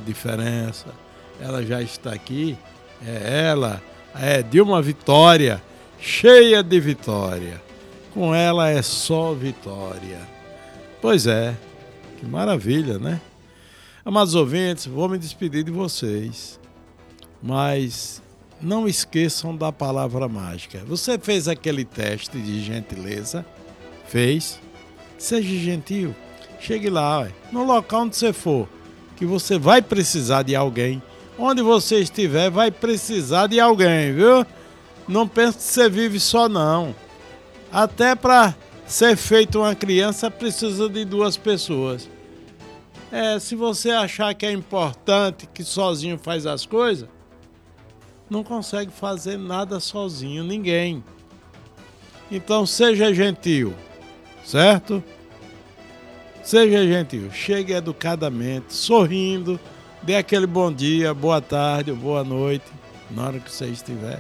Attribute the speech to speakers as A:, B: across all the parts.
A: diferença. Ela já está aqui. Ela é Dilma Vitória, cheia de vitória. Com ela é só vitória. Pois é, que maravilha, né? Amados ouvintes, vou me despedir de vocês. Mas não esqueçam da palavra mágica. Você fez aquele teste de gentileza? Fez? Seja gentil. Chegue lá, no local onde você for, que você vai precisar de alguém. Onde você estiver, vai precisar de alguém, viu? Não pense que você vive só, não. Até para ser feito uma criança, precisa de 2 pessoas. Se você achar que é importante, que sozinho faz as coisas, não consegue fazer nada sozinho, ninguém. Então seja gentil, certo? Seja gentil, chegue educadamente, sorrindo, dê aquele bom dia, boa tarde ou boa noite, na hora que você estiver.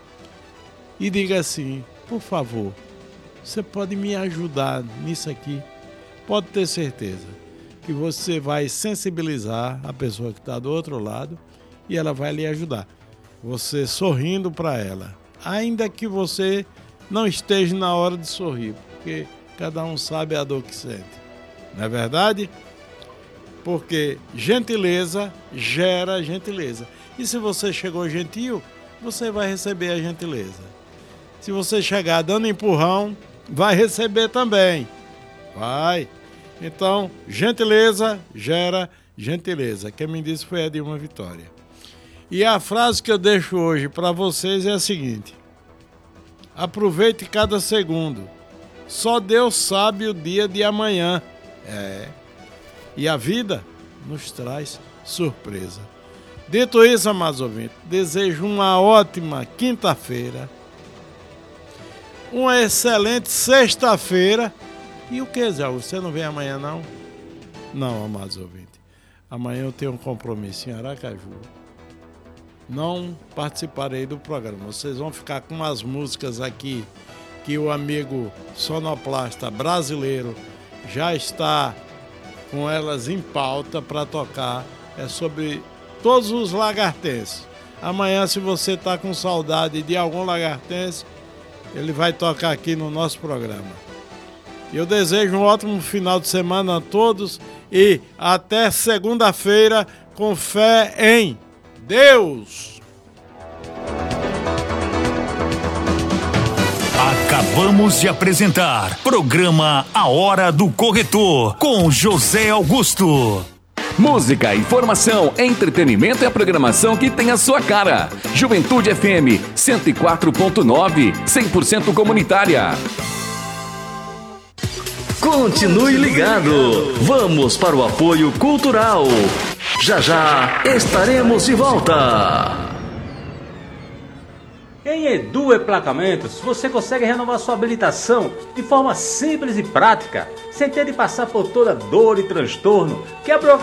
A: E diga assim, por favor, você pode me ajudar nisso aqui? Pode ter certeza que você vai sensibilizar a pessoa que está do outro lado e ela vai lhe ajudar. Você sorrindo para ela, ainda que você não esteja na hora de sorrir, porque cada um sabe a dor que sente, não é verdade? Porque gentileza gera gentileza, e se você chegou gentil, você vai receber a gentileza. Se você chegar dando empurrão, vai receber também, vai. Então, gentileza gera gentileza. Quem me disse foi a Dilma Vitória. E a frase que eu deixo hoje para vocês é a seguinte: aproveite cada segundo. Só Deus sabe o dia de amanhã. E a vida nos traz surpresa. Dito isso, amados ouvintes, desejo uma ótima quinta-feira, uma excelente sexta-feira. E o que, Zé? Você não vem amanhã, não? Não, amados ouvintes. Amanhã eu tenho um compromisso em Aracaju. Não participarei do programa. Vocês vão ficar com umas músicas aqui que o amigo sonoplasta brasileiro já está com elas em pauta para tocar. É sobre todos os lagartenses. Amanhã, se você está com saudade de algum lagartense, ele vai tocar aqui no nosso programa. Eu desejo um ótimo final de semana a todos e até segunda-feira com fé em Deus.
B: Acabamos de apresentar programa A Hora do Corretor com José Augusto.
C: Música, informação, entretenimento e a programação que tem a sua cara. Juventude FM 104.9, 100% comunitária. Continue ligado. Vamos para o apoio cultural. Já já estaremos de volta.
D: Em Edu Emplacamentos, você consegue renovar sua habilitação de forma simples e prática, sem ter de passar por toda dor e transtorno, que a